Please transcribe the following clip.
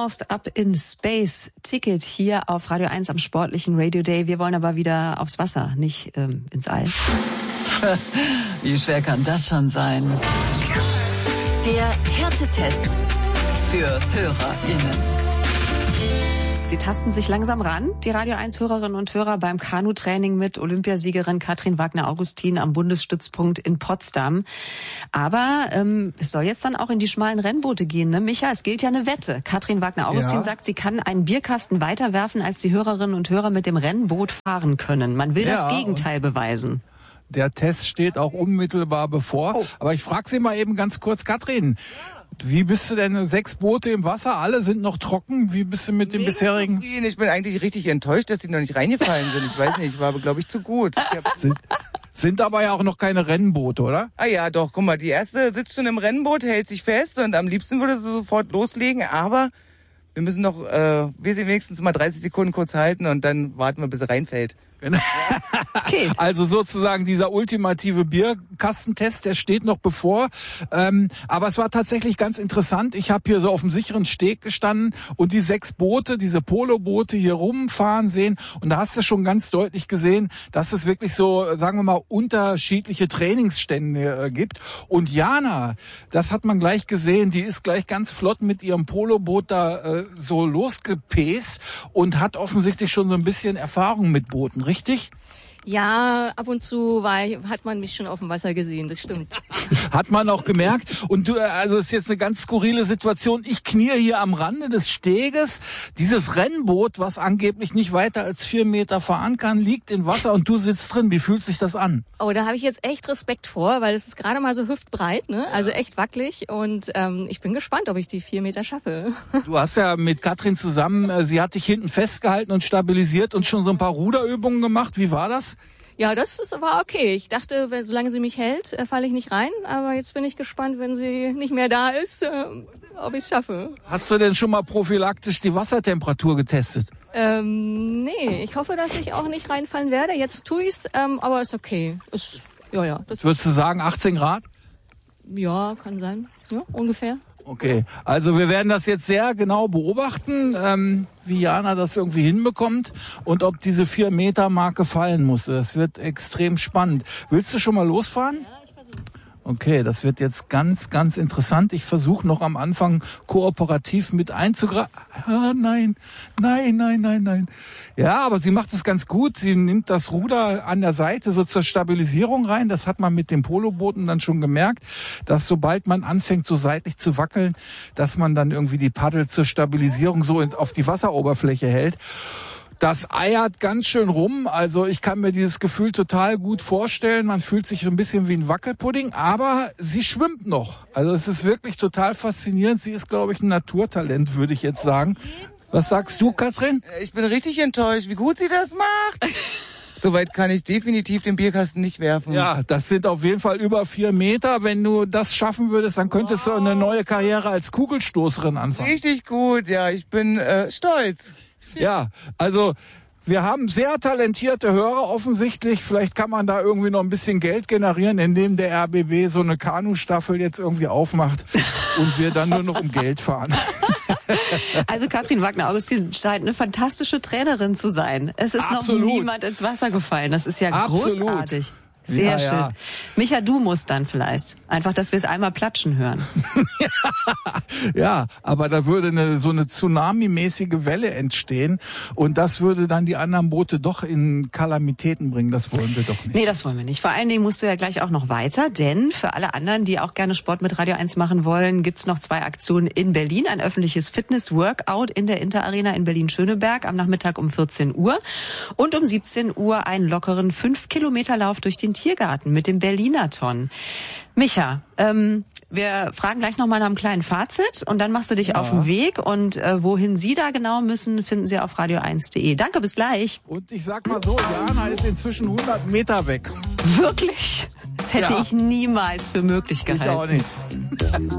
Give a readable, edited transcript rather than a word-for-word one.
Lost Up in Space. Ticket hier auf Radio 1 am sportlichen Radio Day. Wir wollen aber wieder aufs Wasser, nicht ins All. Wie schwer kann das schon sein? Der Härtetest für HörerInnen. Sie tasten sich langsam ran, die Radio 1-Hörerinnen und Hörer, beim Kanutraining mit Olympiasiegerin Katrin Wagner-Augustin am Bundesstützpunkt in Potsdam. Aber es soll jetzt dann auch in die schmalen Rennboote gehen, ne? Micha, es gilt ja eine Wette. Katrin Wagner-Augustin sagt, sie kann einen Bierkasten weiterwerfen, als die Hörerinnen und Hörer mit dem Rennboot fahren können. Man will das Gegenteil beweisen. Der Test steht auch unmittelbar bevor. Oh. Aber ich frage Sie mal eben ganz kurz, Katrin. Wie bist du denn? 6 Boote im Wasser, alle sind noch trocken. Wie bist du mit dem bisherigen? Ich bin eigentlich richtig enttäuscht, dass die noch nicht reingefallen sind. Ich weiß nicht, ich war aber, glaube ich, zu gut. Sind aber ja auch noch keine Rennboote, oder? Ah ja, doch, guck mal, die erste sitzt schon im Rennboot, hält sich fest und am liebsten würde sie sofort loslegen, aber wir müssen noch wenigstens mal 30 Sekunden kurz halten und dann warten wir, bis sie reinfällt. Okay. Also sozusagen dieser ultimative Bierkastentest, der steht noch bevor. Aber es war tatsächlich ganz interessant. Ich habe hier so auf dem sicheren Steg gestanden und die 6 Boote, diese Poloboote hier rumfahren sehen. Und da hast du schon ganz deutlich gesehen, dass es wirklich so, sagen wir mal, unterschiedliche Trainingsstände gibt. Und Jana, das hat man gleich gesehen, die ist gleich ganz flott mit ihrem Poloboot da so losgepäst und hat offensichtlich schon so ein bisschen Erfahrung mit Booten, richtig? Ja, ab und zu hat man mich schon auf dem Wasser gesehen, das stimmt. Hat man auch gemerkt. Und du, also es ist jetzt eine ganz skurrile Situation. Ich knie hier am Rande des Steges. Dieses Rennboot, was angeblich nicht weiter als 4 Meter fahren kann, liegt im Wasser und du sitzt drin. Wie fühlt sich das an? Oh, da habe ich jetzt echt Respekt vor, weil es ist gerade mal so hüftbreit, ne? Also echt wackelig. Und ich bin gespannt, ob ich die 4 Meter schaffe. Du hast ja mit Katrin zusammen, sie hat dich hinten festgehalten und stabilisiert und schon so ein paar Ruderübungen gemacht. Wie war das? Ja, war okay. Ich dachte, solange sie mich hält, falle ich nicht rein. Aber jetzt bin ich gespannt, wenn sie nicht mehr da ist, ob ich es schaffe. Hast du denn schon mal prophylaktisch die Wassertemperatur getestet? Nee, ich hoffe, dass ich auch nicht reinfallen werde. Jetzt tue ich's, aber ist okay. Würdest du sagen 18 Grad? Ja, kann sein. Ja, ungefähr. Okay, also wir werden das jetzt sehr genau beobachten, wie Jana das irgendwie hinbekommt und ob diese 4-Meter-Marke fallen muss. Das wird extrem spannend. Willst du schon mal losfahren? Ja, ich versuch's. Okay, das wird jetzt ganz, ganz interessant. Ich versuche noch am Anfang kooperativ mit einzugreifen. Ah, nein. Ja, aber sie macht es ganz gut. Sie nimmt das Ruder an der Seite so zur Stabilisierung rein. Das hat man mit den Polobooten dann schon gemerkt, dass sobald man anfängt so seitlich zu wackeln, dass man dann irgendwie die Paddel zur Stabilisierung so auf die Wasseroberfläche hält. Das eiert ganz schön rum, also ich kann mir dieses Gefühl total gut vorstellen. Man fühlt sich so ein bisschen wie ein Wackelpudding, aber sie schwimmt noch. Also es ist wirklich total faszinierend. Sie ist, glaube ich, ein Naturtalent, würde ich jetzt sagen. Was sagst du, Katrin? Ich bin richtig enttäuscht, wie gut sie das macht. Soweit kann ich definitiv den Bierkasten nicht werfen. Ja, das sind auf jeden Fall über 4 Meter. Wenn du das schaffen würdest, dann könntest du eine neue Karriere als Kugelstoßerin anfangen. Richtig gut, ja, ich bin stolz. Ja, also wir haben sehr talentierte Hörer offensichtlich. Vielleicht kann man da irgendwie noch ein bisschen Geld generieren, indem der RBB so eine Kanustaffel jetzt irgendwie aufmacht und wir dann nur noch um Geld fahren. Also Katrin Wagner-Augustin scheint eine fantastische Trainerin zu sein. Es ist noch niemand ins Wasser gefallen. Das ist ja großartig. Sehr schön. Micha, du musst dann vielleicht. Einfach, dass wir es einmal platschen hören. Ja, aber da würde so eine Tsunami-mäßige Welle entstehen und das würde dann die anderen Boote doch in Kalamitäten bringen. Das wollen wir doch nicht. Nee, das wollen wir nicht. Vor allen Dingen musst du ja gleich auch noch weiter, denn für alle anderen, die auch gerne Sport mit Radio 1 machen wollen, gibt's noch 2 Aktionen in Berlin. Ein öffentliches Fitness-Workout in der Interarena in Berlin-Schöneberg am Nachmittag um 14 Uhr und um 17 Uhr einen lockeren 5-Kilometer-Lauf durch den Tiergarten mit dem Berliner-Ton. Micha, wir fragen gleich noch mal nach einem kleinen Fazit und dann machst du dich auf den Weg und wohin Sie da genau müssen, finden Sie auf radio1.de. Danke, bis gleich. Und ich sag mal so, Jana ist inzwischen 100 Meter weg. Wirklich? Das hätte ich niemals für möglich gehalten. Ich auch nicht.